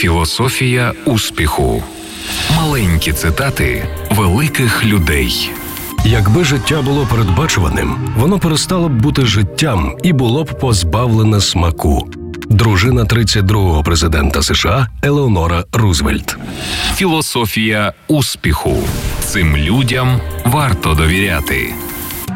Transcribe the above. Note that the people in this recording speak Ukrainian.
Філософія успіху. Маленькі цитати великих людей. Якби життя було передбачуваним, воно перестало б бути життям і було б позбавлене смаку. Дружина 32-го президента США Елеонора Рузвельт. Філософія успіху. Цим людям варто довіряти.